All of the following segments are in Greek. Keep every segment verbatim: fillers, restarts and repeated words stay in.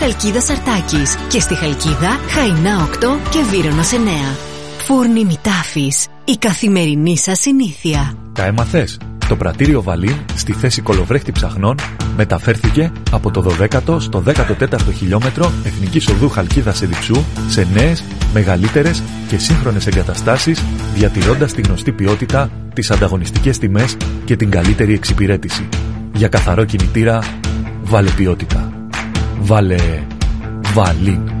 Χαλκίδα Σαρτάκης και στη Χαλκίδα Χαϊνά οκτώ και Βύρονος εννέα. Φούρνη Μητάφης, η καθημερινή σας συνήθεια. Τα έμαθες? Το πρατήριο Βαλίν στη θέση κολοβρέχτη ψαχνών μεταφέρθηκε από το δωδέκατο στο δέκατο τέταρτο χιλιόμετρο Εθνικής Οδού Χαλκίδας Εδιψού σε νέες, μεγαλύτερες και σύγχρονες εγκαταστάσεις, διατηρώντας τη γνωστή ποιότητα, τις ανταγωνιστικές τιμές και την καλύτερη εξυπηρέτηση. Για καθαρό κινητήρα, βάλε ποιότητα. Βάλε Βαλίν.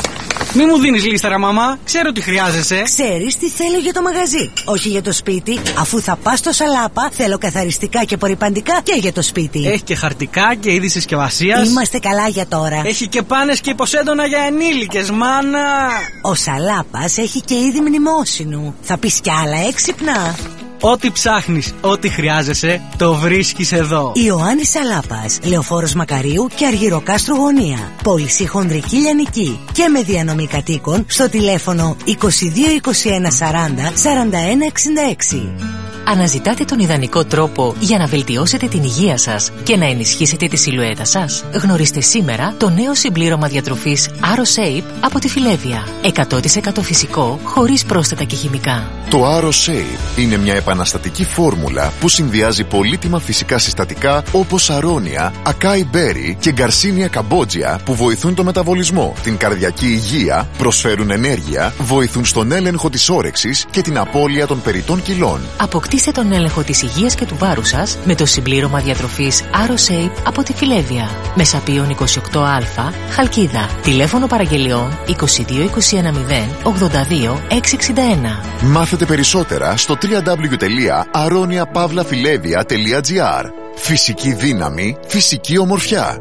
Μη μου δίνεις λίστερα, μαμά. Ξέρω τι χρειάζεσαι. Ξέρεις τι θέλω για το μαγαζί, όχι για το σπίτι. Αφού θα πας στο Σαλάπα, θέλω καθαριστικά και απορρυπαντικά και για το σπίτι. Έχει και χαρτικά και είδη συσκευασίας. Είμαστε καλά για τώρα. Έχει και πάνες και υποσέντονα για ενήλικες, μάνα. Ο Σαλάπας έχει και είδη μνημόσυνου. Θα πεις κι άλλα έξυπνα. Ό,τι ψάχνεις, ό,τι χρειάζεσαι, το βρίσκεις εδώ. Ιωάννης Σαλάπας, Λεωφόρος Μακαρίου και Αργυροκάστρου Γωνία. Πώληση χονδρική λιανική και με διανομή κατοίκων στο τηλέφωνο είκοσι δύο είκοσι ένα σαράντα σαράντα ένα εξήντα έξι. Αναζητάτε τον ιδανικό τρόπο για να βελτιώσετε την υγεία σας και να ενισχύσετε τη σιλουέτα σας? Γνωρίστε σήμερα το νέο συμπλήρωμα διατροφής AroShape από τη Φιλέβια. εκατό τοις εκατό φυσικό, χωρίς πρόσθετα και χημικά. Το AroShape είναι μια επαναστατική φόρμουλα που συνδυάζει πολύτιμα φυσικά συστατικά όπως αρώνια, ακάι μπέρι και γκαρσίνια καμπότζια που βοηθούν το μεταβολισμό, την καρδιακή υγεία, προσφέρουν ενέργεια, βοηθούν στον έλεγχο της όρεξης και την απώλεια των περιττών κιλών. Αποκτήστε τον έλεγχο της υγείας και του βάρους σας με το συμπλήρωμα διατροφής AroShape από τη Φιλέβια. Μεσαπίων είκοσι οκτώ α, Χαλκίδα. Τηλέφωνο παραγγελιών είκοσι δύο είκοσι ένα μηδέν ογδόντα δύο εξακόσια εξήντα ένα. Μάθετε περισσότερα στο double-u double-u double-u τελεία aronia pavla filevia τελεία gr. Φυσική δύναμη, φυσική ομορφιά.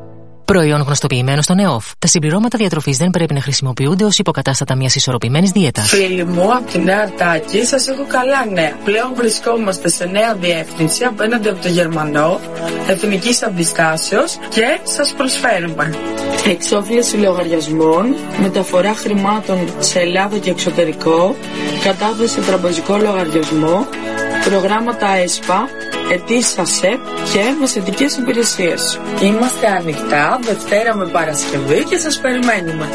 Προϊόν γνωστοποιημένο στον ΕΟΦ. Τα συμπληρώματα διατροφής δεν πρέπει να χρησιμοποιούνται ως υποκατάστατα μιας ισορροπημένης δίαιτας. Φίλοι μου, από τη Νέα Αρτάκη σας έχω καλά νέα. Πλέον βρισκόμαστε σε νέα διεύθυνση απέναντι από το Γερμανό, Εθνικής Αντιστάσεως και σας προσφέρουμε εξόφληση λογαριασμών, μεταφορά χρημάτων σε Ελλάδα και εξωτερικό, κατάθεση σε τραπεζικό λογαριασμό, προγράμματα ΕΣΠΑ, αιτήσεις ΑΣΕΠ και μεσαιτικές υπηρεσίες. Είμαστε ανοιχτά Δευτέρα με Παρασκευή και σας περιμένουμε.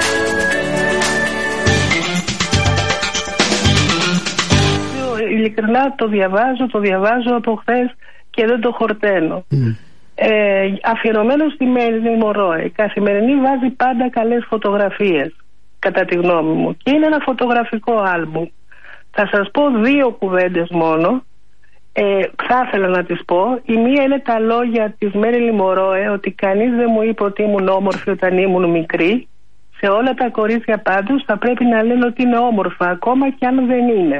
Ειλικρινά το διαβάζω, το διαβάζω από χθες και δεν το χορταίνω. Mm. Ε, αφιερωμένο στη Μέριλιν Μονρόε. Η Καθημερινή βάζει πάντα καλές φωτογραφίες, κατά τη γνώμη μου. Και είναι ένα φωτογραφικό άλμπουμ. Θα σας πω δύο κουβέντες μόνο. Ε, θα ήθελα να τις πω. Η μία είναι τα λόγια της Μέριλιν Μονρόε, ότι κανείς δεν μου είπε ότι ήμουν όμορφη όταν ήμουν μικρή. Σε όλα τα κορίτσια πάντως θα πρέπει να λένε ότι είναι όμορφα, ακόμα και αν δεν είναι.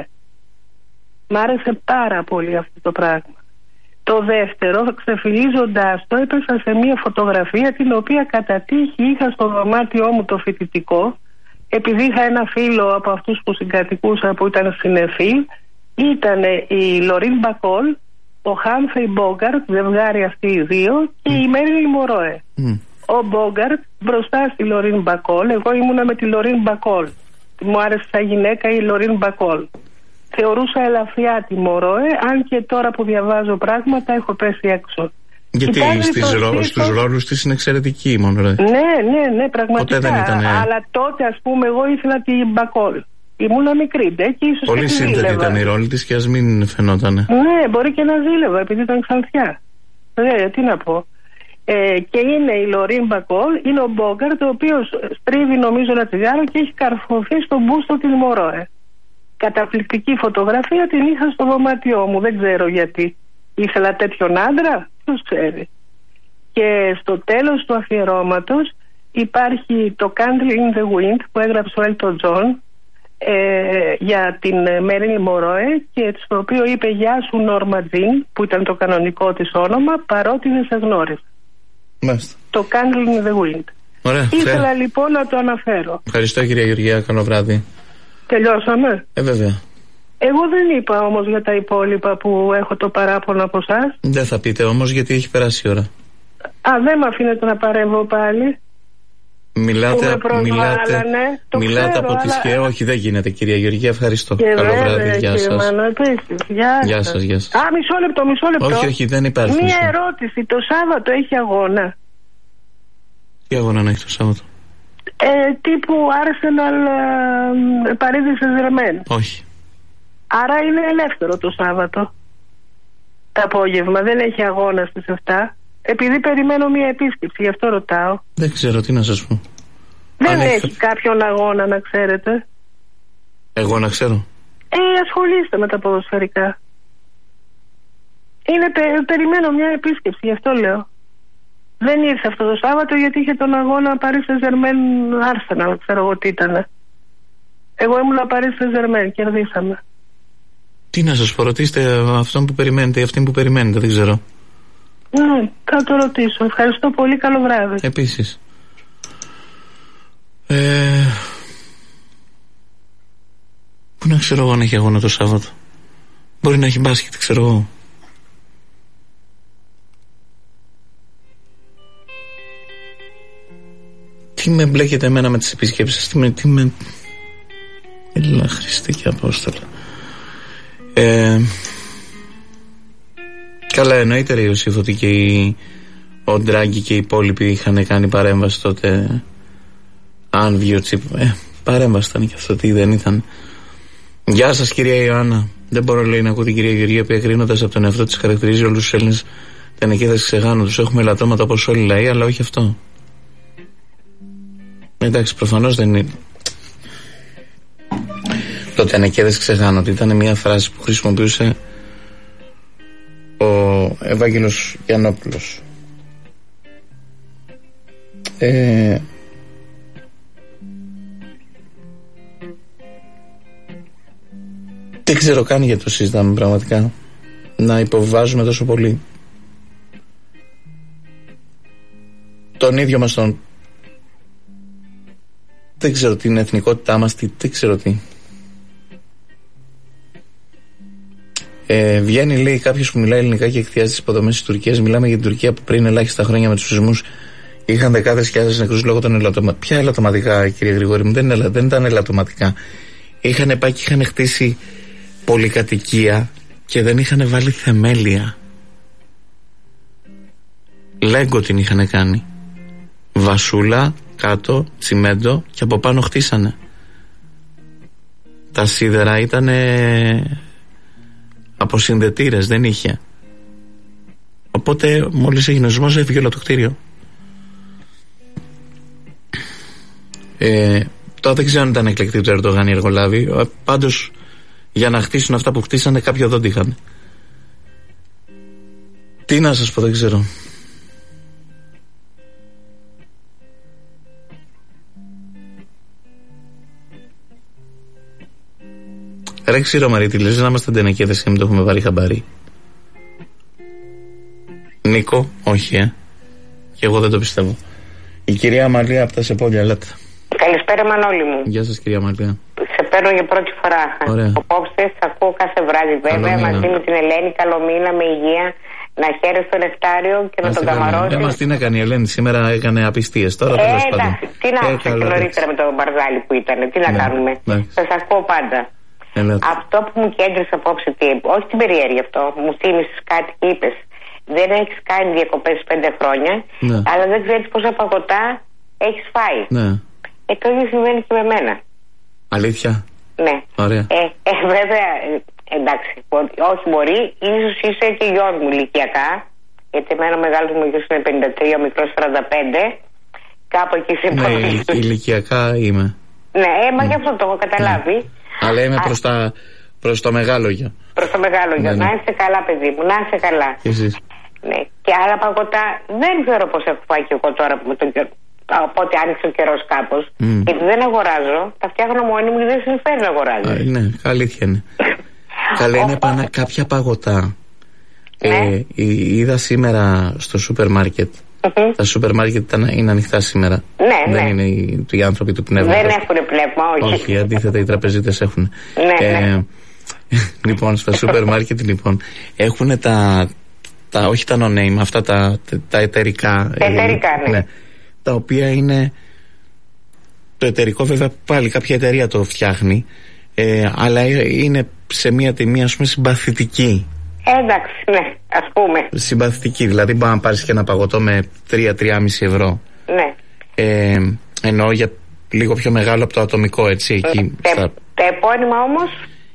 Μ' άρεσε πάρα πολύ αυτό το πράγμα. Το δεύτερο, ξεφυλίζοντας το, έπεσα σε μια φωτογραφία την οποία κατά τύχη είχα στο δωμάτιό μου το φοιτητικό, επειδή είχα ένα φίλο από αυτούς που συγκατοικούσα που ήταν συνεφίλ. Ήταν η Λωρίν Μπακόλ, ο Χάμφρι Μπόγκαρτ, ζευγάρι αυτοί οι δύο, και η Μέριλιν Μονρόε. Mm. Ο Μπόγκαρτ μπροστά στη Λωρίν Μπακόλ, εγώ ήμουνα με τη Λωρίν Μπακόλ. Μου άρεσε σαν γυναίκα η Λωρίν Μπακόλ. Θεωρούσα ελαφριά τη Μονρόε, αν και τώρα που διαβάζω πράγματα έχω πέσει έξω. Γιατί στις ρο... στους ρόλους της είναι εξαιρετική η Μονρόε. Ναι, ναι, ναι, πραγματικά. Δεν ήταν... Αλλά τότε, ας πούμε, εγώ ήθελα την Μπακόλ. Ήμουνα μικρή, ντε, και ίσως πολύ σύνθετη ήταν η ρόλη της και ας μην φαινότανε. Ναι, μπορεί και να ζήλευα επειδή ήταν ξανθιά. Ναι, τι να πω. Ε, και είναι η Λωρίν Μπακόλ, είναι ο Μπόγκαρτ, ο οποίος στρίβει νομίζω ένα τσιγάρο και έχει καρφωθεί στον μπούστο της Μονρόε. Καταπληκτική φωτογραφία, την είχα στο δωμάτιό μου, δεν ξέρω γιατί. Ήθελα τέτοιον άντρα, ποιος ξέρει. Και στο τέλος του αφιερώματος υπάρχει το Candle in the Wind που έγραψε ο Έλτον Τζον, Ε, για την Μέριλιν Μονρόε, και στο οποίο είπε «Γεια σου Νόρμα Τζιν», που ήταν το κανονικό της όνομα, παρότι δεν σε γνώριζα. Μάλιστα. Το Candle in the Wind. Ωραία, ήθελα φέρα. λοιπόν να το αναφέρω. Ευχαριστώ κυρία Γεωργία, καλό βράδυ. Τελειώσαμε. Ε βέβαια. Εγώ δεν είπα όμως για τα υπόλοιπα που έχω το παράπονο από εσάς. Δεν θα πείτε όμως γιατί έχει περάσει η ώρα. Α, δεν με αφήνετε να παρέμβω πάλι. Μιλάτε, μιλάτε, μιλάτε ξέρω, από τη σκιά. αλλά... Όχι, δεν γίνεται κυρία Γεωργία, ευχαριστώ. Και καλό βέβαια, βράδυ, γεια σας. Μανώ, επίσης. Γεια, γεια σας, γεια σας. Α, μισό λεπτό, μισό λεπτό. Όχι, όχι, δεν υπάρχει. Μία μισό. ερώτηση, το Σάββατο έχει αγώνα? Τι αγώνα να έχει το Σάββατο? Ε, τύπου Arsenal ε, Paris Saint-Germain. Όχι. Άρα είναι ελεύθερο το Σάββατο. Το απόγευμα δεν έχει αγώνα στις εφτά. Επειδή περιμένω μια επίσκεψη, γι' αυτό ρωτάω. Δεν ξέρω τι να σας πω. Δεν Αν έχει έχει... κάποιον αγώνα να ξέρετε? Εγώ να ξέρω. Ε, ασχολείστε με τα ποδοσφαιρικά. Είναι, πε, περιμένω μια επίσκεψη, γι' αυτό λέω. Δεν ήρθε αυτό το Σάββατο γιατί είχε τον αγώνα Paris Saint-Germain Arsenal, ξέρω εγώ τι ήταν. Εγώ ήμουν Paris Saint-Germain, κερδίσαμε. Τι να σας πω, ρωτήστε αυτόν που περιμένετε ή αυτήν που περιμένετε, δεν ξέρω. Ναι, θα το ρωτήσω. Ευχαριστώ πολύ, καλό βράδυ. Επίσης. Ε... Πού να ξέρω εγώ αν έχει αγώνα το Σάββατο? Μπορεί να έχει μπάσκετ, ξέρω εγώ. Τι με μπλέκετε εμένα με τις επισκέψεις? Τι με... Τι με... Έλα Χριστέ και Απόστολα. Ε... Καλά, εννοείται ρε Ιωσήφ ότι και η... ο Ντράγκη και οι υπόλοιποι είχαν κάνει παρέμβαση τότε. Αν βγει ο Τσίπ, ε, παρέμβαση ήταν και αυτό, τι δεν ήταν. Γεια σας κυρία Ιωάννα. Δεν μπορώ λέει να ακούω την κυρία Γεωργία που εκρίνοντας από τον εαυτό της χαρακτηρίζει όλους τους Έλληνες τενεκίδες ξεγάνω. Τους έχουμε ελαττώματα όπως όλοι οι λαοί, αλλά όχι αυτό. Εντάξει, προφανώς δεν είναι. Το τενεκίδες ξεγάνω ότι ήταν μια φράση που χρησιμοποιούσε ο Ευάγγελος Γιαννόπουλος. Ε... Δεν ξέρω καν γιατί το συζητάμε πραγματικά. Να υποβιβάζουμε τόσο πολύ τον ίδιο μας τον... Δεν ξέρω την εθνικότητά μας, τι, δεν ξέρω τι. Ε, βγαίνει λέει κάποιος που μιλάει ελληνικά και εκθιάζει τις υποδομές της Τουρκίας. Μιλάμε για την Τουρκία που πριν ελάχιστα χρόνια με τους σεισμούς είχαν δεκάδες χιλιάδες νεκρούς λόγω των ελαττωματικών. Ποια ελαττωματικά, κύριε Γρηγόρη μου? Δεν, δεν ήταν ελαττωματικά. Είχαν πάει και είχαν χτίσει πολυκατοικία και δεν είχαν βάλει θεμέλια. Λέγκο την είχαν κάνει. Βασούλα κάτω, τσιμέντο και από πάνω χτίσανε. Τα σίδερα ήταν αποσυνδετήρες, δεν είχε. Οπότε μόλις έγινε ο σεισμός έφυγε όλο το κτίριο. Ε, τώρα δεν ξέρω αν ήταν εκλεκτή του Ερντογάν ή εργολάβη. Πάντως για να χτίσουν αυτά που χτίσανε κάποιο δεν είχαν. Τι να σας πω, δεν ξέρω. Ρε ξύρο Μαρίτη, λες να είμαστε τενεκέδες και μην το έχουμε βάλει χαμπάρι? Νίκο, όχι ε. Και εγώ δεν το πιστεύω. Η κυρία Αμαλία από τα Σεπόλια, λέτε. Καλησπέρα Μανώλη μου. Γεια σας κυρία Αμαλία. Σε παίρνω για πρώτη φορά. Ωραία. Απόψε σε ακούω κάθε βράδυ βέβαια μαζί με την Ελένη. Καλό μήνα, με υγεία. Να χαίρεσαι το νεκτάριο και να τον καμαρώσει. Εμάς τι να κάνει η Ελένη, σήμερα έκανε απιστίες. Τώρα ε, τέλος πάντων. Τι να άκουσα και νωρίτερα με τον Μπαρζάλη που ήταν. Τι να ναι, κάνουμε. Ναι. Σας ακούω πάντα. Ελάτε. Αυτό που μου κέντρισε απόψε, τι, όχι την περιέργεια αυτό, μου θύμισες κάτι και είπες. Δεν έχεις κάνει διακοπές πέντε χρόνια, ναι, αλλά δεν ξέρεις πόσα παγωτά έχεις φάει. Ναι. Ε, το ίδιο συμβαίνει και με μένα. Αλήθεια? Ναι. Ωραία. Ε, ε, βέβαια, εντάξει, όχι μπορεί, ίσως είσαι και γιος μου ηλικιακά, γιατί εμένα ο μεγάλος μου γιος είναι πενήντα τρία, ο μικρός σαράντα πέντε, κάπου εκεί σε ναι, ηλικιακά είμαι. Ναι, ε, μα mm. γι' αυτό το έχω καταλάβει. Ναι. Αλλά είμαι προς, τα, προς το μεγάλο γιο. Προς το μεγάλο γιο. Ναι, ναι. Να είσαι καλά, παιδί μου, να είσαι καλά. Και εσείς. Ναι. Και άλλα παγωτά δεν ξέρω πώς έχω φάει και εγώ τώρα με τον καιρό. Οπότε άνοιξε ο καιρός κάπως. Mm. Γιατί δεν αγοράζω, τα φτιάχνω μόνη μου και δεν συμφέρει να αγοράζω. Α, ναι, αλήθεια είναι. Καλά είναι πάνω κάποια παγωτά. Ναι. Ε, είδα σήμερα στο σούπερ μάρκετ. Mm-hmm. Τα σούπερ μάρκετ είναι ανοιχτά σήμερα. Ναι, δεν ναι. είναι οι, οι άνθρωποι του πνεύματος. Δεν έχουν πνεύμα, όχι. Όχι, αντίθετα οι τραπεζίτες έχουν. Ναι, ε, ναι. Λοιπόν, στα σούπερ μάρκετ λοιπόν έχουν τα, τα, όχι τα no-name, αυτά τα, τα εταιρικά. Τα εταιρικά, ναι. ναι. Τα οποία είναι το εταιρικό, βέβαια πάλι κάποια εταιρεία το φτιάχνει, ε, αλλά είναι σε μια τιμή ας πούμε συμπαθητική. Εντάξει, ναι, ας πούμε. Συμπαθητική, δηλαδή μπορεί να πάρεις και ένα παγωτό με τρία με τρία κόμμα πέντε ευρώ. Ναι. Ε, εννοώ για λίγο πιο μεγάλο από το ατομικό, έτσι. Εκεί, τε, στα... Τα επώνυμα όμως.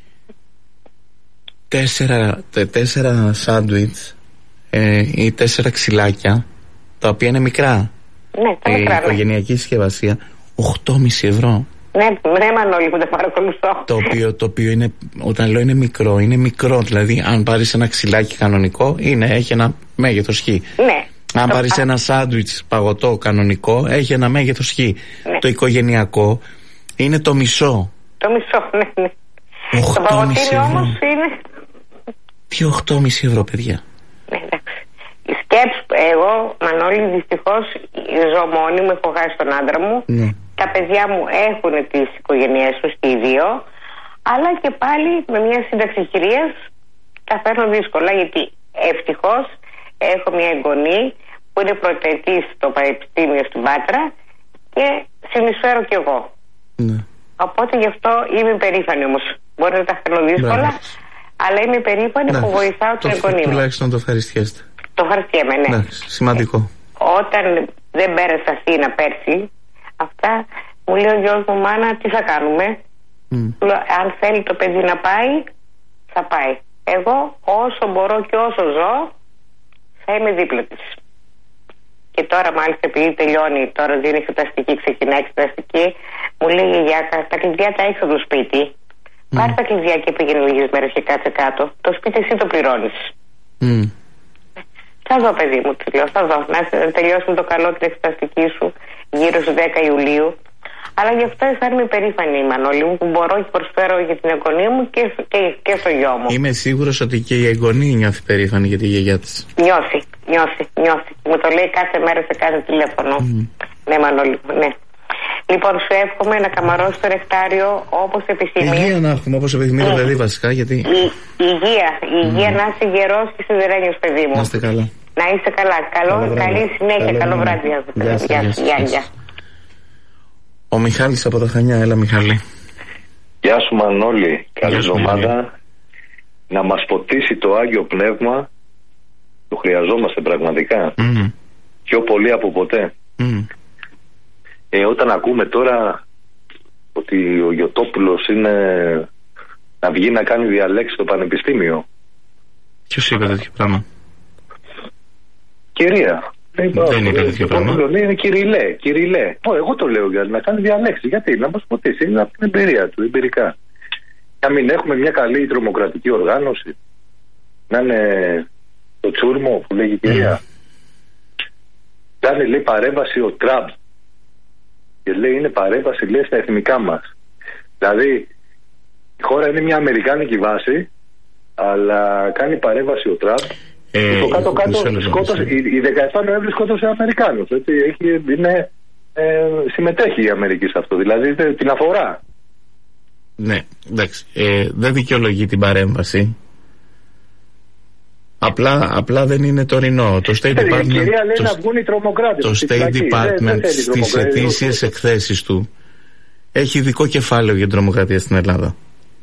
Τέσσερα, τε, τέσσερα σάντουιτς ε, ή τέσσερα ξυλάκια, τα οποία είναι μικρά. Ναι, τα ε, μικρά. Η οικογενειακή συσκευασία, οκτώ κόμμα πέντε ευρώ. Ναι, ναι, Μανώλη, που τα παρακολουθώ. Το οποίο, το οποίο είναι, όταν λέω είναι μικρό, είναι μικρό. Δηλαδή, αν πάρεις ένα ξυλάκι κανονικό, είναι, έχει ένα μέγεθος χ. Ναι. Αν το... πάρεις ένα σάντουιτς παγωτό κανονικό, έχει ένα μέγεθος χ. Ναι. Το οικογενειακό είναι το μισό. Το μισό, ναι, ναι. οκτώ Το παγωτήρι όμως είναι. Τι οκτώ κόμμα πέντε ευρώ, παιδιά. Ναι, εντάξει. Η σκέψη, εγώ, Μανώλη, δυστυχώς ζω μόνη μου, έχω χάσει τον άντρα μου. Ναι. Τα παιδιά μου έχουν τις οικογένειές τους και οι δύο. Αλλά και πάλι με μια σύνταξη χειρίας τα φέρνω δύσκολα, γιατί ευτυχώς έχω μια εγγονή που είναι πρωτοετής στο Πανεπιστήμιο στην Πάτρα και συνεισφέρω κι εγώ. Ναι. Οπότε γι' αυτό είμαι περήφανη όμως. Μπορεί να τα φέρνω δύσκολα, Μπράβο. Αλλά είμαι περήφανη ναι. που βοηθάω την εγγονή μου. Τουλάχιστον το ευχαριστιέστε. Το ευχαριστιέμαι, ναι. ναι. Σημαντικό. Όταν δεν πέρασα Αθήνα πέρσι, αυτά μου λέει ο γιος μου, μάνα, τι θα κάνουμε. Mm. Αν θέλει το παιδί να πάει, θα πάει. Εγώ όσο μπορώ και όσο ζω, θα είμαι δίπλα της. Και τώρα μάλιστα επειδή τελειώνει, τώρα δίνει εξεταστική, ξεκινάει εξεταστική, μου λέει η γιαγιάκα, τα κλειδιά τα έχεις στο σπίτι. Mm. Πάρε τα κλειδιά και πήγαινε λίγες μέρες και κάτσε κάτω. Το σπίτι εσύ το πληρώνεις. Mm. Θα δω, παιδί μου, τη λέω, θα δω. Να τελειώσουμε το καλό την εξεταστική σου γύρω στις δέκα Ιουλίου. Αλλά γι' αυτό αισθάνομαι περήφανη, Μανώλη μου, που μπορώ και προσφέρω για την εγγονή μου και, και, και στο γιο μου. Είμαι σίγουρος ότι και η εγγονή νιώθει περήφανη για τη γιαγιά της. Νιώθει, νιώθει, νιώθει. Μου το λέει κάθε μέρα σε κάθε τηλέφωνο. Mm. Ναι, Μανώλη μου, ναι. Λοιπόν, σου εύχομαι να καμαρώσει το ρεκτάριο όπως επιθυμείς. Υγεία να έχουμε, όπως επιθυμεί το παιδί, βασικά, γιατί. Η, υγεία, η υγεία mm. να είσαι γερός και σιδερένιος, παιδί μου. Να είστε καλά. Να είστε καλά. Καλό, καλό καλή συνέχεια, καλό, καλό βράδυ. Γεια, γεια. Ο Μιχάλης από τα Χανιά, έλα Μιχάλη. Γεια σου Μανώλη, καλή εβδομάδα. Να μας ποτίσει το Άγιο Πνεύμα, το χρειαζόμαστε πραγματικά. Mm. Πιο πολύ από ποτέ. Mm. Ε, όταν ακούμε τώρα ότι ο Γιωτόπουλος είναι να βγει να κάνει διαλέξει στο πανεπιστήμιο. Ποιος είπε τέτοιο πράγμα? Κυρία. Δεν είπε τέτοιο πράγμα. Είναι Κυριλέ, Κυριλέ. Ω, εγώ το λέω για να κάνει διαλέξει. Γιατί να μας ποτίσει, είναι από την εμπειρία του, εμπειρικά. Να μην έχουμε μια καλή τρομοκρατική οργάνωση. Να είναι το τσούρμο που λέγει η κυρία. Mm. Κάνει, λέει, παρέμβαση ο Τραμπ. Και λέει είναι παρέμβαση, λέει, στα εθνικά μας. Δηλαδή η χώρα είναι μια αμερικάνικη βάση, αλλά κάνει παρέμβαση ο Τραμπ. Ε, το κάτω-κάτω σκότωσε, η δεκαεφτά Νοέμβρη σκότωσε Αμερικάνους. Έτσι, έχει, είναι, ε, συμμετέχει η Αμερική σε αυτό, δηλαδή την αφορά. Ναι, εντάξει, ε, δεν δικαιολογεί την παρέμβαση. Απλά, απλά δεν είναι τωρινό. Το State Department, η κυρία λέει το, να βγουν οι τρομοκράτες. Το State Department στις ετήσιες εκθέσεις του έχει ειδικό κεφάλαιο για την τρομοκρατία στην Ελλάδα.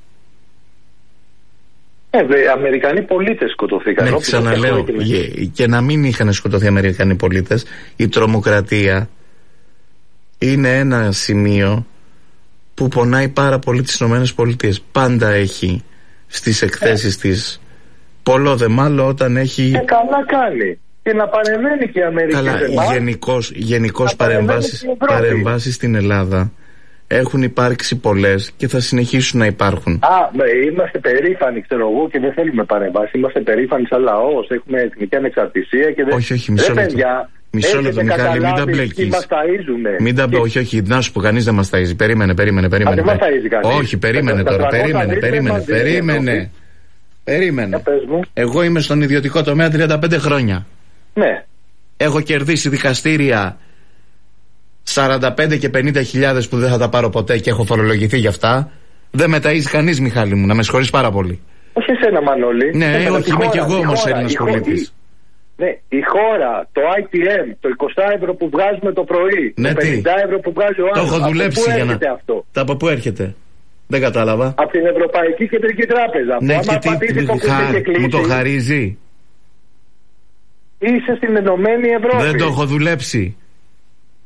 Ε, οι Αμερικανοί πολίτες σκοτωθήκαν. Ναι, ξαναλέω, και, και να μην είχαν σκοτωθεί οι Αμερικανοί πολίτες, η τρομοκρατία είναι ένα σημείο που πονάει πάρα πολύ τις ΗΠΑ. Πάντα έχει στις εκθέσεις ε. της πολλό δε μάλλον όταν έχει. Ε, καλά κάνει. Και να παρεμβαίνει και η Αμερική. Καλά, γενικώς, γενικώς παρεμβάσεις, παρεμβάσεις στην Ελλάδα έχουν υπάρξει πολλές και θα συνεχίσουν να υπάρχουν. Α, είμαστε περήφανοι, ξέρω εγώ, και δεν θέλουμε παρεμβάσεις. Είμαστε περήφανοι σαν λαός. Έχουμε εθνική ανεξαρτησία και δεν. Όχι, όχι, μισό λεπτό. Μισό λεπτό, Μιχάλη, μην τα μπλέκεις. Μην τα μπλέκεις. Όχι, όχι, να σου πω, κανείς δεν μας ταΐζει. Περίμενε, περίμενε, περίμενε. Όχι, περίμενε τώρα. Περίμενε, περίμενε, περίμενε. Περίμενε. Εγώ είμαι στον ιδιωτικό τομέα τριάντα πέντε χρόνια. Ναι. Έχω κερδίσει δικαστήρια σαράντα πέντε και πενήντα χιλιάδες που δεν θα τα πάρω ποτέ και έχω φορολογηθεί γι' αυτά. Δεν με ταΐζει κανείς, Μιχάλη μου, να με συγχωρείς πάρα πολύ. Όχι εσένα, Μανώλη. Ναι, εσένα, όχι, είμαι κι εγώ όμως Έλληνας πολίτης. Ναι, η χώρα, το άι τι εμ, το είκοσι ευρώ που βγάζουμε το πρωί, ναι, το πενήντα ευρώ που βγάζει ο άλλος. Το έχω δουλέψει για να. Αυτό. Τα από πού έρχεται? Δεν κατάλαβα. Από την Ευρωπαϊκή Κεντρική Τράπεζα. Ναι, και τι, το χα... και κλείσει, μου το χαρίζει. Είσαι στην Ενωμένη Ευρώπη. Δεν το έχω δουλέψει.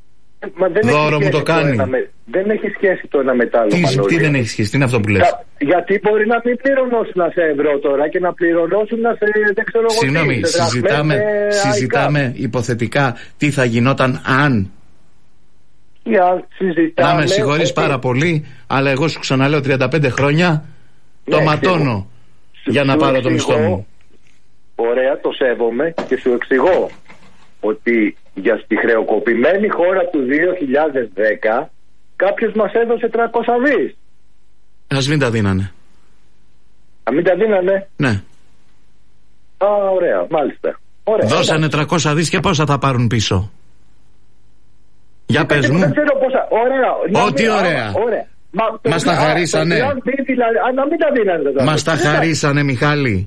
Μα δεν δώρο μου το κάνει. Το με... Δεν έχει σχέση το ένα με το άλλο. Τι, τι δεν έχει σχέση, τι είναι αυτό που λες? Για, γιατί μπορεί να μην πληρωνώσουν σε ευρώ τώρα και να πληρωνώσουν σε δεν ξέρω εγώ. Συγγνώμη, συζητάμε, συζητάμε υποθετικά τι θα γινόταν αν. Για, συζητάμε, να με συγχωρείς okay. πάρα πολύ, αλλά εγώ σου ξαναλέω τριάντα πέντε χρόνια ναι, το ματώνω σου, για να σου πάρω εξηγώ, το μισθό μου. Ωραία, το σέβομαι και σου εξηγώ ότι για στη χρεοκοπημένη χώρα του δύο χιλιάδες δέκα κάποιος μας έδωσε τριακόσια δις. Ας μην τα δίνανε. Α, μην τα δίνανε. Ναι. Α, ωραία, μάλιστα. Ωραία, δώσανε ωραία. τριακόσια δις και πόσα θα πάρουν πίσω? Για και πες μου. Δεν ξέρω πόσα. Ωραία. Ό,τι ωραία. ωραία. Μα, μας τα χαρίσανε. Α, να μην τα δίνανε. Μας τα χαρίσανε, Μιχάλη.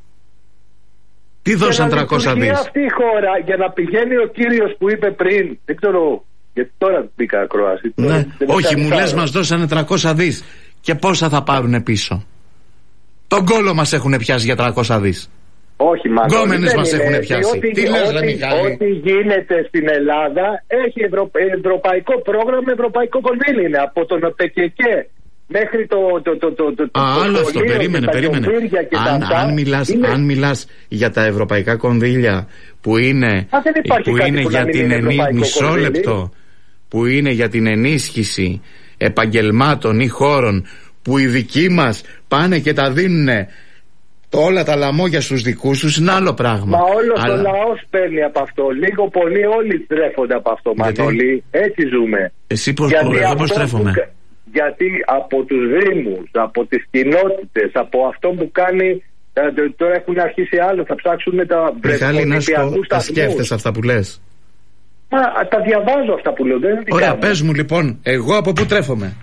Τι δώσαν τριακόσια δις? Αυτή η χώρα για να πηγαίνει ο κύριος που είπε πριν, δεν ξέρω, γιατί τώρα μπήκα ακρόαση. Ναι, όχι, μου λες μας δώσανε τριακόσια δις και πόσα θα πάρουνε πίσω? Τον κόλο μας έχουνε πιάσει για τριακόσια δις. Όχι, μάλλον. Γκόμενες μας έχουνε πιάσει. Ό,τι, τι λες, ό,τι, Μιχάλη? Ό,τι γίνεται στην Ελλάδα έχει ευρω, ευρωπαϊκό πρόγραμμα, ευρωπαϊκό κονδύλι είναι. Από τον ΠΚΚ μέχρι το. το, το, το, το, το Α, άλλο αυτό, περίμενε, περίμενε. Αν, αν, μιλάς, είναι... αν μιλάς για τα ευρωπαϊκά κονδύλια που είναι, που είναι που για την ενίσχυση. Μισό κονδύλι. λεπτό. Που είναι για την ενίσχυση επαγγελμάτων ή χώρων που οι δικοί μας πάνε και τα δίνουνε. Όλα τα λαμόγια στους δικούς τους είναι άλλο πράγμα. Μα όλο Αλλά... ο λαός παίρνει από αυτό. Λίγο πολύ όλοι τρέφονται από αυτό. Γιατί... Μανώλη, έτσι ζούμε. Εσύ πώς, εγώ πώς τρέφομαι? Που... Γιατί από τους δήμους, από τις κοινότητες, από αυτό που κάνει. Τώρα έχουν αρχίσει άλλο, θα ψάξουν τα Μιχάλη, να σου πω, τα σκέφτεσαι αυτά που λες? Μα τα διαβάζω αυτά που λέω. Δεν Ωραία, πες μου λοιπόν, εγώ από πού τρέφομαι?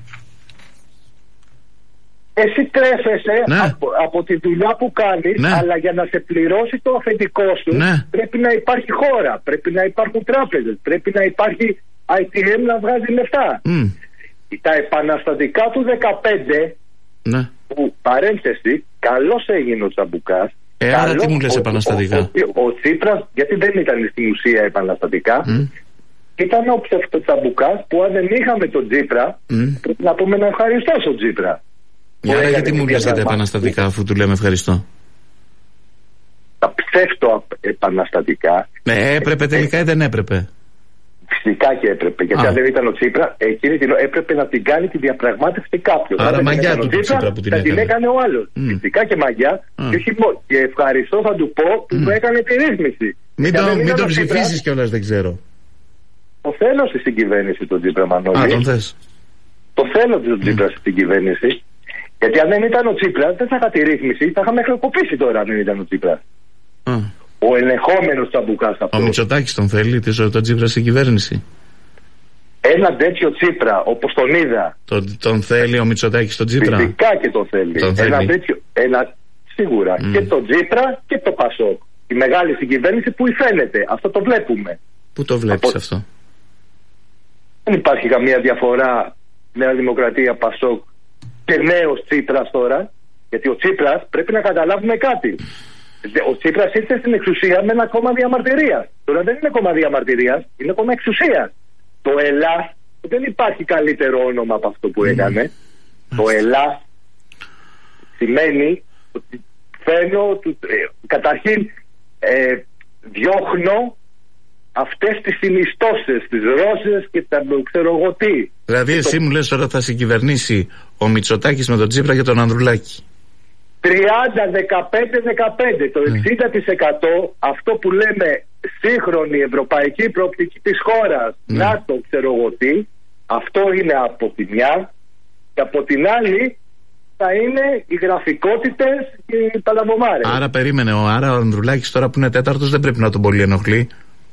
Εσύ τρέφεσαι ναι. από, από τη δουλειά που κάνεις, ναι. αλλά για να σε πληρώσει το αφεντικό σου ναι. πρέπει να υπάρχει χώρα, πρέπει να υπάρχουν τράπεζες, πρέπει να υπάρχει άι τι εμ να βγάζει λεφτά. Mm. Τα επαναστατικά του δεκαπέντε, ναι. που παρένθεση, καλώς έγινε ο Τσαμπουκάς. Ε, άρα τι μου λες επαναστατικά? Ο, ο, ο, ο Τσίπρας, γιατί δεν ήταν στην ουσία επαναστατικά, mm. ήταν ο ψευτοτσαμπουκάς που αν δεν είχαμε τον Τσίπρα, mm. πρέπει να πούμε να ευχαριστώ στον Τσίπρα. Άρα γιατί μου λες για τα επαναστατικά αφού του λέμε ευχαριστώ? Τα ψεύτο επαναστατικά. Ναι, έπρεπε τελικά ή δεν έπρεπε? Φυσικά και έπρεπε. Γιατί Α. αν δεν ήταν ο Τσίπρα, εκείνη την έπρεπε να την κάνει τη διαπραγμάτευση κάποιος. Άρα μαγιά του Τσίπρα, Τσίπρα που την θα έκανε. την έκανε ο άλλος. Mm. Φυσικά και μαγιά. Mm. Και, όχι, και ευχαριστώ θα του πω που mm. του έκανε τη ρύθμιση. Μην το, μην το ψηφίσεις κιόλας, δεν ξέρω. Το θέλω στην κυβέρνηση τον Τσίπρα, Μανώλη. Α, τον θες. Το θέλω τον Τσίπρα mm. στην κυβέρνηση. Γιατί αν δεν ήταν ο Τσίπρας, δεν θα είχα τη ρύθμιση, θα είχαμε χρεοκοπήσει τώρα αν δεν ήταν ο Τσίπρας. Mm. Ο ελεγχόμενος Τσαμπουκάς αυτό. Ο Μητσοτάκης τον θέλει, τον Τσίπρα στην κυβέρνηση? Ένα τέτοιο Τσίπρα, όπως τον είδα. Τον, τον θέλει ο Μητσοτάκης τον Τσίπρα? Φυσικά και τον θέλει. Τον ένα θέλει. τέτοιο, ένα, σίγουρα. Mm. Και τον Τσίπρα και το Πασόκ. Η μεγάλη συγκυβέρνηση που υφαίνεται. Αυτό το βλέπουμε. Πού το βλέπεις Από... αυτό? Δεν υπάρχει καμία διαφορά Νέα Δημοκρατία, Πασόκ και νέος Τσίπρας τώρα. Γιατί ο Τσίπρας πρέπει να καταλάβουμε κάτι. Ο Τσίπρας ήρθε στην εξουσία με ένα κόμμα διαμαρτυρίας. Τώρα δεν είναι κόμμα διαμαρτυρίας, είναι κόμμα εξουσίας. Το ΕΛΑΣ δεν υπάρχει καλύτερο όνομα από αυτό που έκανε. Mm. Το ΕΛΑΣ σημαίνει ότι φαίνω, ε, καταρχήν ε, διώχνω αυτές τις συνιστώσεις, τις ρόζες και τα ξέρω εγώ τι. Δηλαδή εσύ το... μου λες τώρα θα συγκυβερνήσει ο Μητσοτάκης με τον Τσίπρα και τον Ανδρουλάκη. τριάντα δεκαπέντε δεκαπέντε Το εξήντα τοις εκατό αυτό που λέμε σύγχρονη ευρωπαϊκή προοπτική της χώρας, mm. να το ξέρω εγώ τι, αυτό είναι από τη μια, και από την άλλη θα είναι οι γραφικότητες και οι παλαβομάρες. Άρα περίμενε, ο, άρα ο Ανδρουλάκης τώρα που είναι τέταρτος δεν πρέπει να τον πολύ ενοχλεί?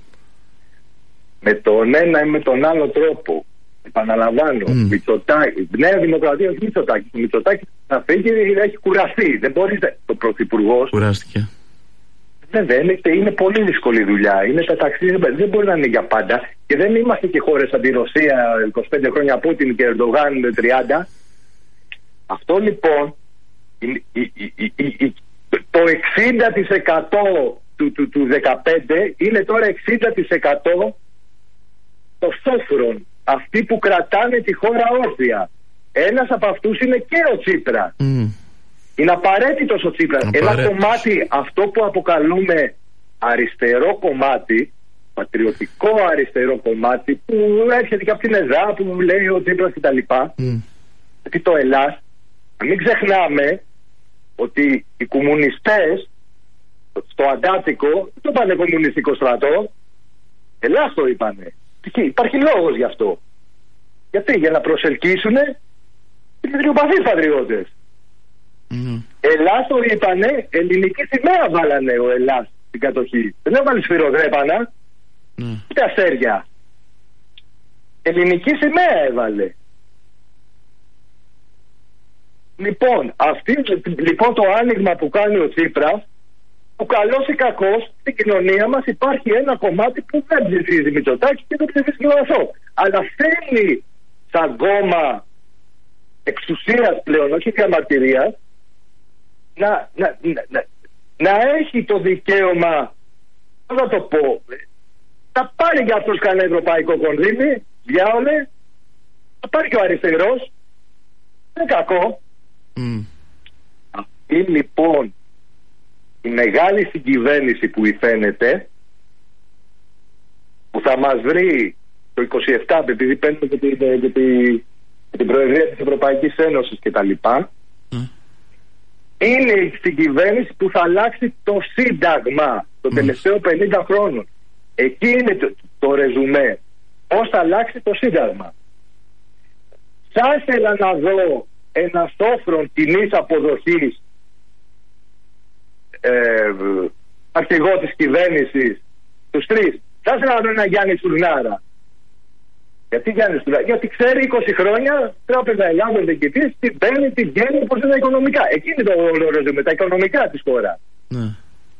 Με τον ένα ή με τον άλλο τρόπο. Επαναλαμβάνω, mm. Μητσοτάκη, Νέα Δημοκρατία, όχι Μητσοτάκη. Ο Μητσοτάκης θα φύγει, έχει κουραστεί. Δεν μπορεί, το πρωθυπουργός. Κουράστηκε. Βέβαια, είναι, είναι πολύ δύσκολη δουλειά. Είναι τα ταξίδια, δεν μπορεί να είναι για πάντα. Και δεν είμαστε και χώρες σαν τη Ρωσία, είκοσι πέντε χρόνια Πούτιν και Ερντογάν τριάντα. Αυτό λοιπόν, η, η, η, η, η, το εξήντα τοις εκατό του, του, του δεκαπέντε είναι τώρα εξήντα τοις εκατό το σόφρον, αυτοί που κρατάνε τη χώρα όρθια. Ένας από αυτούς είναι και ο Τσίπρας. Mm. Είναι απαραίτητος ο Τσίπρας. Ένα κομμάτι, αυτό που αποκαλούμε αριστερό κομμάτι, πατριωτικό αριστερό κομμάτι, που έρχεται και από την ΕΔΑ, που λέει ο Τσίπρας κτλ. Mm. Γιατί το Ελλάς, μην ξεχνάμε ότι οι κομμουνιστές στο Αντάρτικο δεν το είπανε κομμουνιστικό στρατό, Ελλάς το είπανε. Υπάρχει λόγος γι' αυτό. Γιατί, για να προσελκύσουν οι τριοπαθείς πατριώτες. Mm. Ελλάς το είπανε, ελληνική σημαία βάλανε ο Ελλάς στην κατοχή. Δεν έβαλε σφυροδρέπανα, mm. ούτε αστέρια. Ελληνική σημαία έβαλε. Λοιπόν, αυτή, λοιπόν το άνοιγμα που κάνει ο Τσίπρας, ο καλός ή κακός, στην κοινωνία μας υπάρχει ένα κομμάτι που δεν ψηφίζει Μητσοτάκη και δεν ψηφίζει Λαζό. Αλλά θέλει σαν κόμμα εξουσίας πλέον, όχι διαμαρτυρίας, να, να, να, να έχει το δικαίωμα, πώς να το πω, να πάρει για αυτός κανένα ευρωπαϊκό κονδύλι, διάολε, να πάρει και ο αριστερός, δεν είναι κακό. Mm. Αυτή λοιπόν η μεγάλη συγκυβέρνηση που υφαίνεται, που θα μας βρει το είκοσι επτά, επειδή παίρνουμε και την, και την, και την Προεδρία της Ευρωπαϊκής Ένωσης και τα λοιπά, mm. είναι η συγκυβέρνηση που θα αλλάξει το Σύνταγμα το mm. τελευταίο πενήντα χρόνων. Εκεί είναι το, το ρεζουμέ. Πώς θα αλλάξει το Σύνταγμα. Θα ήθελα να δω ένα σόφρον κοινής αποδοχής ε, αρχηγό της κυβέρνησης, τους τρεις. Θα ήθελα να δω ένα Γιάννη Στουρνάρα. Γιατί Γιάννη Στουρνάρα? Γιατί ξέρει είκοσι χρόνια τράπεζα Ελλάδος διοικητής, τι μπαίνει, τι βγαίνει, πώς είναι τα οικονομικά. Εκεί είναι το ρεζουμέ, τα οικονομικά της χώρας. Ναι.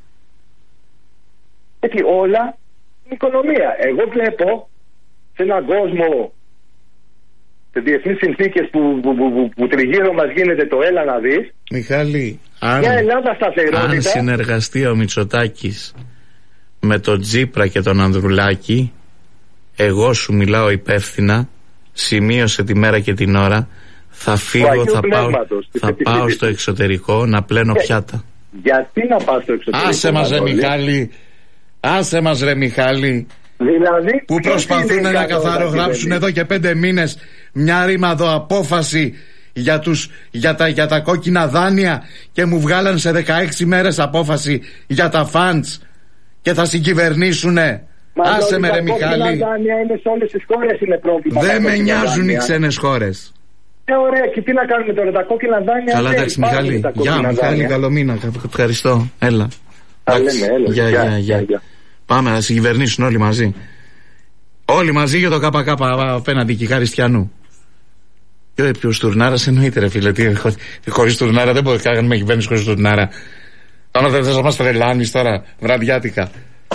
Γιατί όλα είναι οικονομία. Εγώ βλέπω σε έναν κόσμο, σε διεθνείς συνθήκες που, που, που, που, που τριγύρω μας γίνεται το έλα να δεις. Μιχάλη, αν, μια Ελλάδα σταθερότητα, αν συνεργαστεί ο Μητσοτάκης με τον Τσίπρα και τον Ανδρουλάκη, εγώ σου μιλάω υπεύθυνα, σημείωσε τη μέρα και την ώρα, θα φύγω, θα πάω, θα πάω στο εξωτερικό να πλένω για, πιάτα. Γιατί να πάω στο εξωτερικό? Άσε μας ρε Μιχάλη, άσε μας ρε Μιχάλη. Δηλαδή, που προσπαθούν να καθαρογράψουν εδώ και πέντε μήνες μια ρήμαδο απόφαση για, τους, για, τα, για τα κόκκινα δάνεια και μου βγάλαν σε δεκαέξι μέρες απόφαση για τα φαντς και θα συγκυβερνήσουνε. Μα άσε με ρε Μιχάλη. Τα δάνεια είναι σε όλες τις χώρες, είναι πρόβλημα. Δεν με νοιάζουν οι ξένες χώρες. Ε, ωραία, και τι να κάνουμε τώρα, τα κόκκινα δάνεια. Καλά, εντάξει Μιχάλη. Γεια Μιχάλη, καλό μήνα. Ευχαριστώ. Έλα. Γεια, γεια, γεια. Πάμε να συγκυβερνήσουν όλοι μαζί. Όλοι μαζί για το ΚΚ απέναντι και Χαριστιανού. Και ο Στουρνάρας εννοείται ρε φίλε. Χωρίς Στουρνάρα δεν μπορεί να κάνουμε κυβέρνηση χωρίς Στουρνάρα. Αν δεν θες να μας τρελάνεις τώρα βραδιάτικα.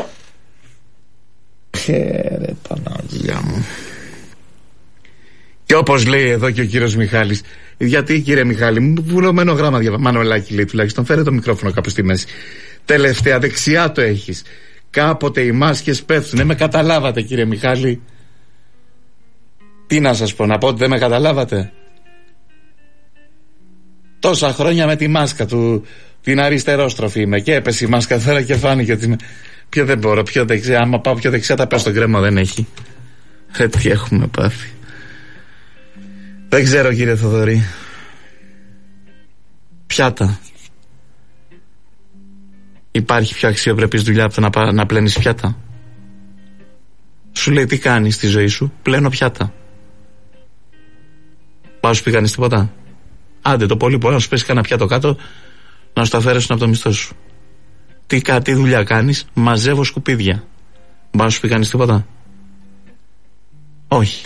Ρε Παναγία μου. Και όπως λέει εδώ και ο κύριος Μιχάλης. Γιατί κύριε Μιχάλη, μου βουλωμένο γράμμα διαβα... Μανολάκι λέει τουλάχιστον. Φέρε το μικρόφωνο κάπου στη μέση. Τελευταία δεξιά το έχεις. Κάποτε οι μάσκες πέφτουνε. Με καταλάβατε κύριε Μιχάλη? Τι να σας πω, να πω ότι δεν με καταλάβατε? Τόσα χρόνια με τη μάσκα του, την αριστερόστροφη είμαι, και έπεσε η μάσκα τώρα και φάνηκε ότι είμαι... Πιο δεν μπορώ, πιο δεξιά. Άμα πάω πιο δεξιά τα πέφτω στον κρέμα, δεν έχει. Ε, τι έχουμε πάθει. Δεν ξέρω κύριε Θοδωρή. Πιάτα. Υπάρχει πιο αξιοπρεπής δουλειά από το να, να πλένεις πιάτα? Σου λέει τι κάνεις στη ζωή σου? Πλένω πιάτα. Πάω σου πει κάνεις τίποτα? Άντε το πολύ πολύ να σου πέσει κανένα πιάτο κάτω, να σου τα αφαιρέσουν από το μισθό σου. Τι, τι δουλειά κάνεις? Μαζεύω σκουπίδια. Πάω σου πει κάνεις τίποτα? Όχι.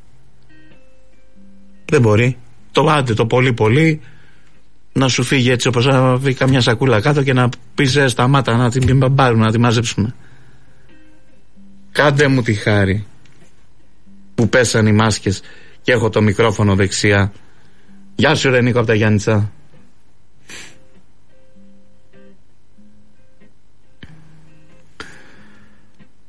Δεν μπορεί. Το άντε το πολύ πολύ να σου φύγει έτσι όπως να βγει καμιά σακούλα κάτω και να πεις ε, σταμάτα να την πάρουμε, να τη μαζέψουμε. Κάντε μου τη χάρη που πέσαν οι μάσκες και έχω το μικρόφωνο δεξιά. Γεια σου ρε Νίκο από τα Γιάννητσα.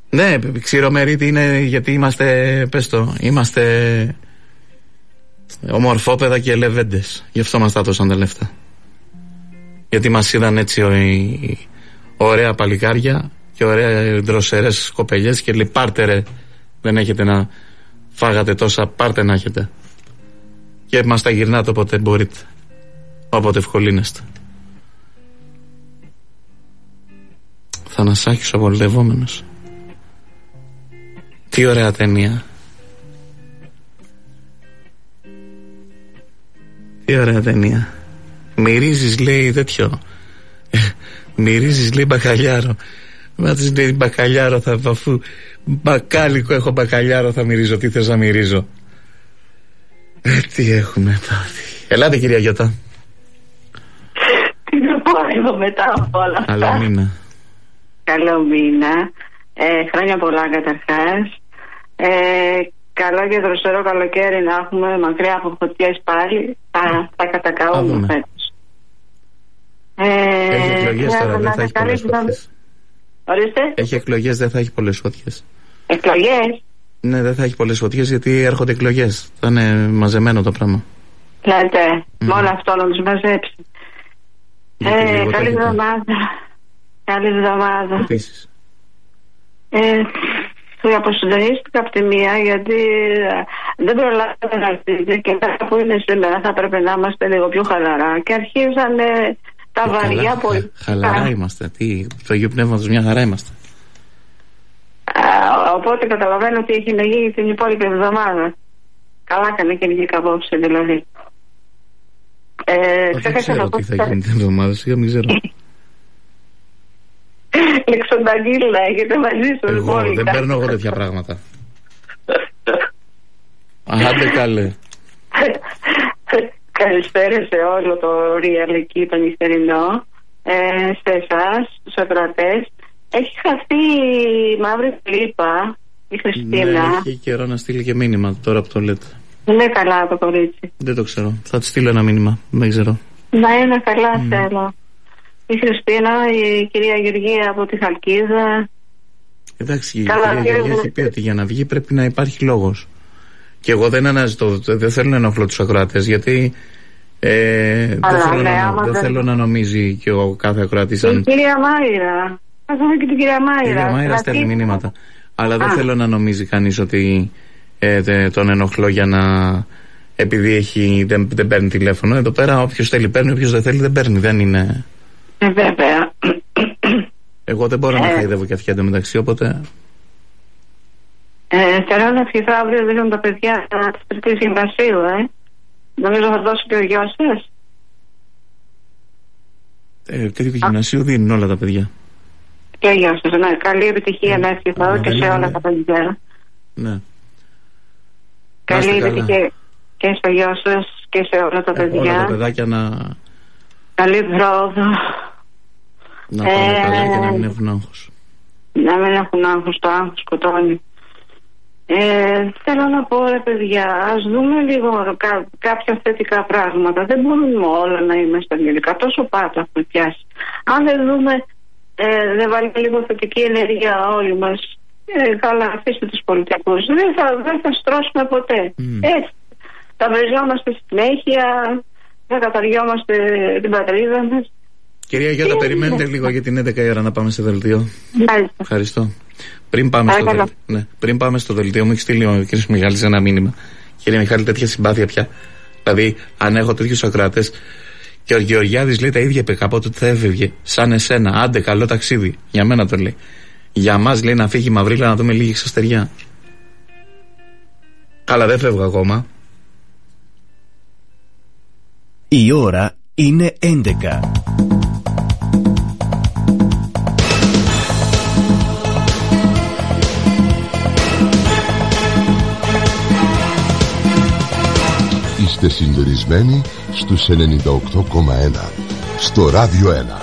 Ναι, ξηρομερίτη είναι γιατί είμαστε, πες το, είμαστε ομορφόπεδα και λεβέντες. Γι' αυτό μας τα δώσαν τα λεφτά. Γιατί μας είδαν έτσι ο, η, ωραία παλικάρια και ωραία ντροσερές κοπελιές και λέει πάρτε ρε, δεν έχετε να φάγατε τόσα, πάρτε να έχετε. Και μας τα γυρνάτε όποτε μπορείτε, όποτε ευκολύνεστε. Θανασάκης ο βολευόμενος. Τι ωραία ταινία. Τι ωραία ταινία. Μυρίζεις λέει τέτοιο. Μυρίζεις λέει μπακαλιάρο. Μα της λέει μπακαλιάρο θα, αφού μπακάλικο έχω μπακαλιάρο θα μυρίζω. Τι θες να μυρίζω. Ε, τι έχουμε τώρα. Ελάτε κυρία Γιώτα. Τι να πω εγώ μετά από όλα αυτά. Καλό μήνα. Καλό μήνα. Ε, χρόνια πολλά καταρχάς. Ε, καλό και δροσερό καλοκαίρι να έχουμε, μακριά από φωτιές πάλι. Θα, θα κατακαούμε φέτος. Ε, έχει εκλογές τώρα, δεν θα έχει πολλές φωτιές. Ορίστε. Έχει εκλογές, δεν θα έχει πολλές φωτιές. Εκλογές. Ναι, δεν θα έχει πολλές φωτιές γιατί έρχονται εκλογές. Θα είναι μαζεμένο το πράγμα. Λέτε, mm. μόνο αυτό να τους μαζέψει. Ε, καλή εβδομάδα. Καλή εβδομάδα. Επίσης. Ε, αποσυντονίστηκα από τη μία γιατί δεν προλάβατε να έρθετε και μετά που είναι σήμερα θα πρέπει να είμαστε λίγο πιο χαλαρά και αρχίζαν τα ε, βαριά καλά, πολύ. Χαλαρά είμαστε. Τι, το Αγίου Πνεύματος μια χαρά είμαστε. Α, οπότε καταλαβαίνω ότι έχει να γίνει την υπόλοιπη εβδομάδα. Καλά έκανε και βγήκα απόψε δηλαδή. Ε, δεν ξέρω τι θα γίνει την εβδομάδα, σίγουρα μην ξέρω. Λεξονταγγίλα, έχετε μαζί σου. Εγώ δεν παίρνω εγώ τέτοια πράγματα. Άντε καλέ. Καλησπέρα σε όλο το Real εκεί το νυχτερινό, ε, σε εσάς, στους ακροατές. Έχει χαθεί η μαύρη κλίπα, η Χριστίνα. Ναι, έχει καιρό να στείλει και μήνυμα τώρα που το λέτε. Ναι, καλά το κορίτσι. Δεν το ξέρω, θα τη στείλω ένα μήνυμα, δεν ξέρω. Να είναι καλά, mm. θέλω. Η Χριστίνα, η κυρία Γεωργία από τη Χαλκίδα. Εντάξει, η κυρία Γεωργία έχει πει ότι για να βγει πρέπει να υπάρχει λόγος. Και εγώ δεν αναζητώ, δεν θέλω να ενοχλώ τους ακροατές, γιατί ε, Αλλά, δεν, θέλω, ναι, να, δεν, δεν θέλω να νομίζει και ο κάθε ακροατής. Η αν... κυρία Μάιρα. Ας δούμε και την κυρία Μάιρα. Η κυρία Μάιρα στέλνει μηνύματα. Αλλά Α. δεν θέλω να νομίζει κανείς ότι ε, δε, τον ενοχλώ για να... επειδή έχει, δεν, δεν παίρνει τηλέφωνο. Εδώ πέρα όποιος θέλει παίρνει, όποιος δεν θέλει δεν παίρνει. Δεν είναι... Ε, βέβαια. Εγώ δεν μπορώ ε. να χαϊδεύω και αυτιά μεταξύ, οπότε... Ε, θέλω να ευχηθώ αύριο δίνουν τα παιδιά της τρίτης γυμνασίου, ε. Νομίζω θα δώσει και ο γιος σας. Ε, τρίτη γυμνασίου δίνουν όλα τα παιδιά. Και ο γιος σας, ναι. Καλή επιτυχία ε, να ευχηθώ ε, και σε όλα τα παιδιά. Ναι. Καλή επιτυχία και στο γιο σας και σε όλα τα παιδιά. Όλα τα παιδάκια να... Καλή πρόοδο. Να πάνε ε, καλά και να μην έχουν άγχος. Να μην έχουν άγχος, το άγχος σκοτώνει. Ε, θέλω να πω ρε παιδιά, ας δούμε λίγο κά, κάποια θετικά πράγματα. Δεν μπορούμε όλα να είμαστε αγγελικά. Τόσο πάτο έχουμε πιάσει. Αν δεν δούμε, ε, δεν βάλουμε λίγο θετική ενέργεια όλοι μας, ε, καλά αφήστε τους πολιτικούς. Δεν θα, δεν θα στρώσουμε ποτέ. Mm. Έτσι, θα βριζόμαστε συνέχεια, θα καταργιόμαστε την πατρίδα μας. Κυρία Γιώτα, περιμένετε λίγο για την έντεκα η ώρα να πάμε σε δελτίο. Μάλιστα. Ευχαριστώ. Πριν πάμε, στο δελ... ναι, πριν πάμε στο δελτίο, μου έχει στείλει ο κ. Μιχάλης ένα μήνυμα. Κύριε Μιχάλη, τέτοια συμπάθεια πια. Δηλαδή, αν έχω τέτοιους ακροατές. Και ο Γεωργιάδης λέει τα ίδια είπε κάποτε ότι θα έφευγε. Σαν εσένα, άντε, καλό ταξίδι. Για μένα το λέει. Για μας λέει να φύγει η Μαυρίλα να δούμε λίγη ξαστεριά. Καλά, δεν φεύγω ακόμα. Η ώρα είναι έντεκα. Είστε συντονισμένοι στους ενενήντα οκτώ κόμμα ένα στο Ράδιο ένα.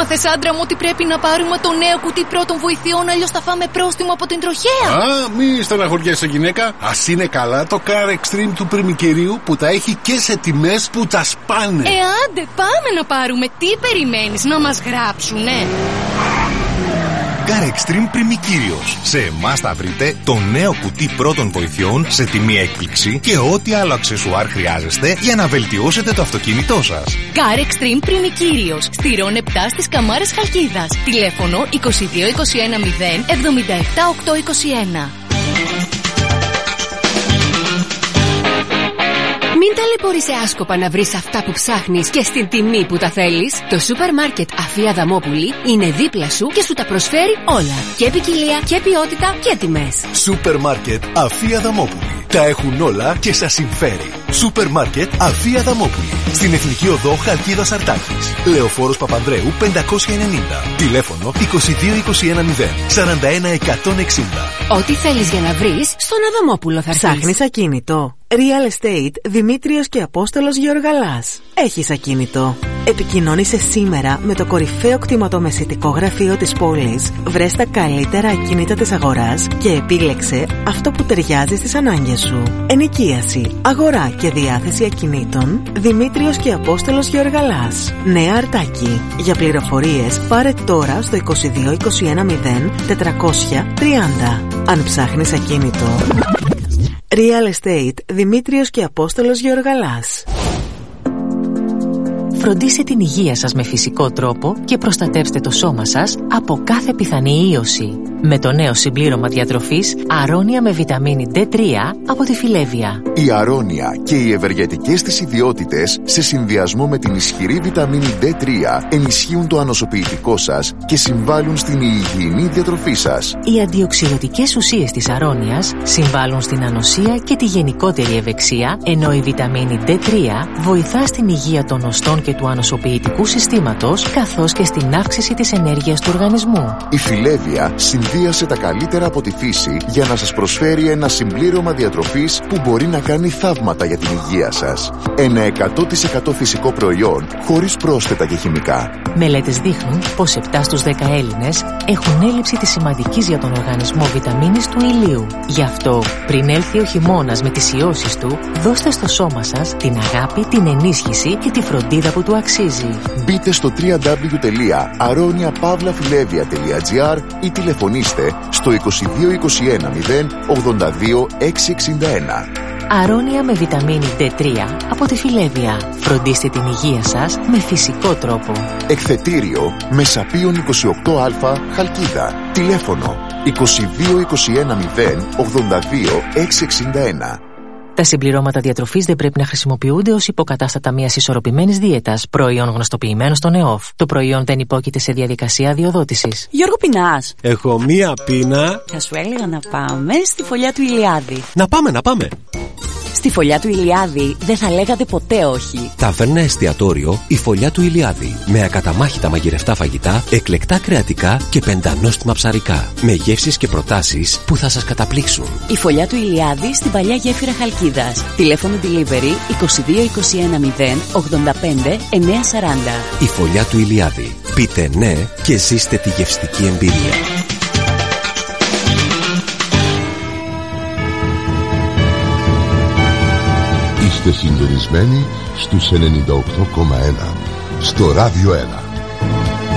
Έμαθες, άντρα μου, ότι πρέπει να πάρουμε το νέο κουτί πρώτων βοηθειών, αλλιώς θα φάμε πρόστιμο από την τροχέα. Α, μη στεναχωριέσαι, γυναίκα. Ας είναι καλά το Car Extreme του πριμικερίου που τα έχει και σε τιμές που τα σπάνε. Ε, άντε, πάμε να πάρουμε. Τι περιμένεις, να μας γράψουνε? Car Extreme Πριμικύριος. Σε εμάς θα βρείτε το νέο κουτί πρώτων βοηθειών σε τιμή έκπληξη και ό,τι άλλο αξεσουάρ χρειάζεστε για να βελτιώσετε το αυτοκίνητό σας. Car Extreme Πριμικύριος. Στη Ρον επτά στις Καμάρες Χαλκίδας. Τηλέφωνο είκοσι δύο είκοσι ένα μηδέν εβδομήντα επτά οκτακόσια είκοσι ένα. Μην ταλαιπωρείσαι άσκοπα να βρεις αυτά που ψάχνεις και στην τιμή που τα θέλεις. Το σούπερ μάρκετ Αφή Αδαμόπουλη είναι δίπλα σου και σου τα προσφέρει όλα. Και ποικιλία και ποιότητα και τιμές. Σούπερ μάρκετ Αφή Αδαμόπουλη. Τα έχουν όλα και σας συμφέρει. Σούπερ μάρκετ Αφή Αδαμόπουλη. Στην Εθνική Οδό Χαλκίδας Αρτάκης. Λεωφόρος Παπανδρέου πεντακόσια ενενήντα. Τηλέφωνο είκοσι δύο είκοσι ένα μηδέν σαράντα ένα εκατόν εξήντα. Ό,τι θέλεις για να βρεις, στον Αδαμόπουλο θα έρθεις. Ψάχνεις ακίνητο? Real Estate Δημήτριος και Απόστολος Γεωργαλάς. Έχεις ακίνητο? Επικοινώνησε σήμερα με το κορυφαίο κτηματομεσητικό γραφείο της πόλης. Βρες τα καλύτερα ακίνητα της αγοράς και επίλεξε αυτό που ταιριάζει στις ανάγκες σου. Ενοικίαση, αγορά και διάθεση ακινήτων. Δημήτριος και Απόστολος Γεωργαλάς. Νέα Αρτάκη. Για πληροφορίες πάρε τώρα στο είκοσι δύο είκοσι ένα μηδέν τετρακόσια τριάντα. Αν ψάχνεις ακίνητο, Real Estate Δημήτριος και Απόστολος Γεωργαλάς. Φροντίστε την υγεία σας με φυσικό τρόπο και προστατεύστε το σώμα σας από κάθε πιθανή ίωση. Με το νέο συμπλήρωμα διατροφής Αρώνια με βιταμίνη ντι τρία από τη Φιλέβια. Η Αρώνια και οι ευεργετικές της ιδιότητες σε συνδυασμό με την ισχυρή βιταμίνη ντι τρία ενισχύουν το ανοσοποιητικό σας και συμβάλλουν στην υγιεινή διατροφή σας. Οι αντιοξυδοτικές ουσίες της Αρώνιας συμβάλλουν στην ανοσία και τη γενικότερη ευεξία, ενώ η βιταμίνη ντι τρία βοηθά στην υγεία των οστών και του ανοσοποιητικού συστήματος, καθώς και στην αύξηση της ενέργειας του οργανισμού. Η Φιλέβια συνδύασε τα καλύτερα από τη φύση για να σας προσφέρει ένα συμπλήρωμα διατροφής που μπορεί να κάνει θαύματα για την υγεία σας. Ένα εκατό τοις εκατό φυσικό προϊόν χωρίς πρόσθετα και χημικά. Μελέτες δείχνουν πως επτά στους δέκα Έλληνες έχουν έλλειψη της σημαντικής για τον οργανισμό βιταμίνης του ηλίου. Γι' αυτό, πριν έλθει ο χειμώνας με τις ιώσεις του, δώστε στο σώμα σας την αγάπη, την ενίσχυση και τη φροντίδα που του αξίζει. Μπείτε στο double-u double-u double-u τελεία αρώνοια παύλα φιλέβια τελεία τζι άρ ή τηλεφωνήστε στο είκοσι δύο είκοσι ένα μηδέν ογδόντα δύο εξακόσια εξήντα ένα. Αρώνια με βιταμίνη ντι τρία από τη Φιλέβια. Φροντίστε την υγεία σας με φυσικό τρόπο. Εκθετήριο Μεσαπίων είκοσι οκτώ Α Χαλκίδα. Τηλέφωνο είκοσι δύο είκοσι ένα μηδέν ογδόντα δύο εξακόσια εξήντα ένα. Τα συμπληρώματα διατροφής δεν πρέπει να χρησιμοποιούνται ως υποκατάστατα μιας ισορροπημένης δίαιτας, προϊόν γνωστοποιημένο στον ΕΟΦ. Το προϊόν δεν υπόκειται σε διαδικασία αδειοδότησης. Γιώργο, πεινάς? Έχω μία πείνα. Θα σου έλεγα να πάμε στη φωλιά του Ηλιάδη. Να πάμε, να πάμε. Στη φωλιά του Ηλιάδη δεν θα λέγατε ποτέ όχι. Ταβέρνα εστιατόριο η φωλιά του Ηλιάδη. Με ακαταμάχητα μαγειρευτά φαγητά, εκλεκτά κρεατικά και πεντανόστιμα ψαρικά. Με γεύσεις και προτάσεις που θα σας καταπλήξουν. Η φωλιά του Ηλιάδη στην παλιά γέφυρα Χαλκίδας. Τηλέφωνο delivery είκοσι δύο είκοσι ένα μηδέν ογδόντα πέντε εννιακόσια σαράντα. Η φωλιά του Ηλιάδη. Πείτε ναι και ζήστε τη γευστική εμπειρία. Είστε συντονισμένοι στους ενενήντα οκτώ κόμμα ένα στο Ράδιο ένα.